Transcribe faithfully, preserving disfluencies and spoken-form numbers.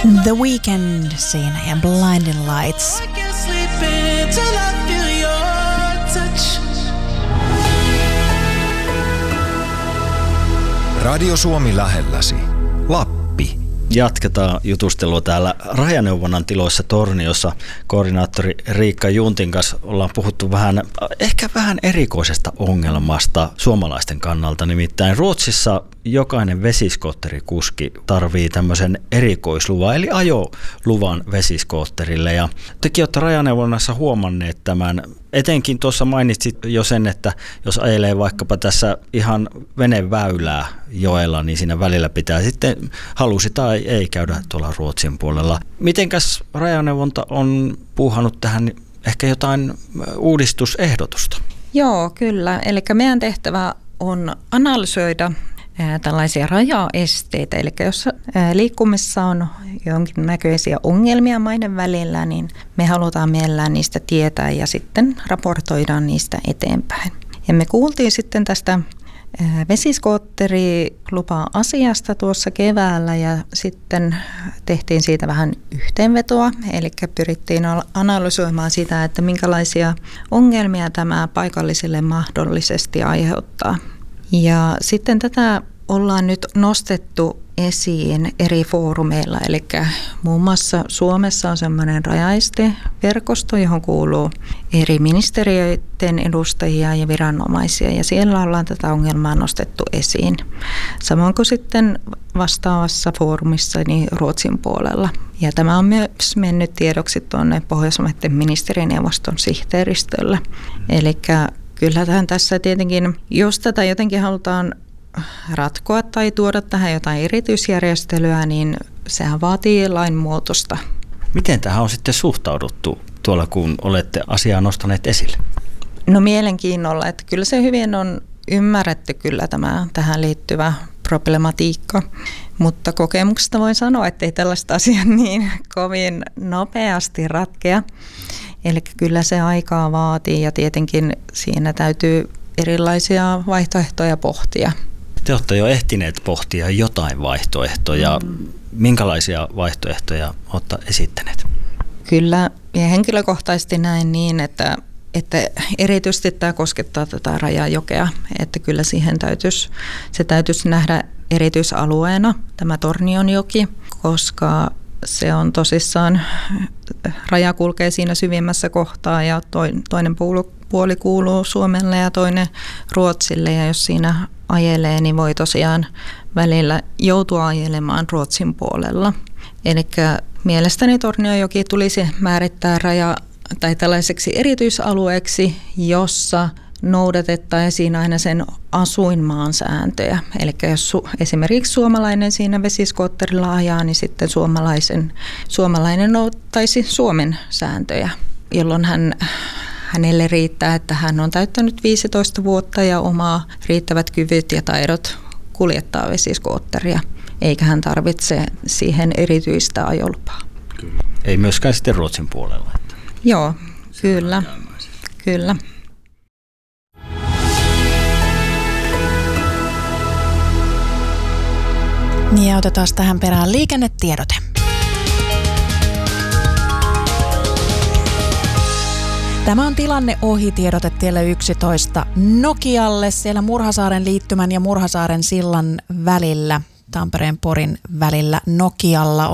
The Weeknd siinä ja Blinding Lights. Radio Suomi lähelläsi. Lappi. Jatketaan jutustelua täällä rajaneuvonnan tiloissa Torniossa. Koordinaattori Riikka Juntin kanssa ollaan puhuttu vähän, ehkä vähän erikoisesta ongelmasta suomalaisten kannalta. Nimittäin Ruotsissa jokainen vesiskootterikuski tarvii tämmöisen erikoisluvan, eli ajoluvan vesiskootterille. Ja tekin olette rajaneuvonnassa huomanneet tämän. Etenkin tuossa mainitsit jo sen, että jos ajelee vaikkapa tässä ihan veneväylää joella, niin siinä välillä pitää sitten halusi tai ei käydä tuolla Ruotsin puolella. Mitenkäs rajaneuvonta on puuhannut tähän ehkä jotain uudistusehdotusta? Joo, kyllä. Eli meidän tehtävä on analysoida tällaisia rajaesteitä, eli jos liikkumissa on jonkinnäköisiä ongelmia maiden välillä, niin me halutaan mielellään niistä tietää ja sitten raportoidaan niistä eteenpäin. Ja me kuultiin sitten tästä vesiskootterilupa-asiasta tuossa keväällä ja sitten tehtiin siitä vähän yhteenvetoa, eli pyrittiin analysoimaan sitä, että minkälaisia ongelmia tämä paikallisille mahdollisesti aiheuttaa. Ja sitten tätä ollaan nyt nostettu esiin eri foorumeilla, eli muun muassa Suomessa on semmoinen rajaesteverkosto, johon kuuluu eri ministeriöiden edustajia ja viranomaisia, ja siellä ollaan tätä ongelmaa nostettu esiin. Samoin kuin sitten vastaavassa foorumissa niin Ruotsin puolella. Ja tämä on myös mennyt tiedoksi tuonne Pohjoismaiden ministerineuvoston sihteeristölle. Eli kyllähän tässä tietenkin, jos tätä jotenkin halutaan ratkoa tai tuoda tähän jotain erityisjärjestelyä, niin sehän vaatii lainmuutosta. Miten tähän on sitten suhtauduttu tuolla, kun olette asiaa nostaneet esille? No mielenkiinnolla, että kyllä se hyvin on ymmärretty kyllä tämä tähän liittyvä problematiikka, mutta kokemuksesta voin sanoa, että ei tällaista asiaa niin kovin nopeasti ratkea. Eli kyllä se aikaa vaatii ja tietenkin siinä täytyy erilaisia vaihtoehtoja pohtia. Te olette jo ehtineet pohtia jotain vaihtoehtoja. Mm. Minkälaisia vaihtoehtoja olette esittäneet? Kyllä, ja henkilökohtaisesti näen niin, että, että erityisesti tämä koskettaa tätä rajajokea, että kyllä siihen täytyisi, se täytyisi nähdä erityisalueena tämä Tornionjoki, koska se on tosissaan, raja kulkee siinä syvimmässä kohtaa ja toinen puoli kuuluu Suomelle ja toinen Ruotsille. Ja jos siinä ajelee, niin voi tosiaan välillä joutua ajelemaan Ruotsin puolella. Eli mielestäni Tornionjoki tulisi määrittää raja tai tällaiseksi erityisalueeksi, jossa noudatettaisiin aina sen asuinmaan sääntöjä. Eli jos su- esimerkiksi suomalainen siinä vesiskootterilla ajaa, niin sitten suomalaisen, suomalainen noudattaisi Suomen sääntöjä, jolloin hän, hänelle riittää, että hän on täyttänyt viisitoista vuotta ja omaa riittävät kyvyt ja taidot kuljettaa vesiskootteria, eikä hän tarvitse siihen erityistä ajolupaa. Kyllä. Ei myöskään sitten Ruotsin puolella. Että Joo, kyllä, kyllä. Ja otetaan tähän perään liikennetiedote. Tämä on tilanne ohi tiedote tielle yksitoista Nokialle siellä Murhasaaren liittymän ja Murhasaaren sillan välillä, Tampereen Porin välillä Nokialla.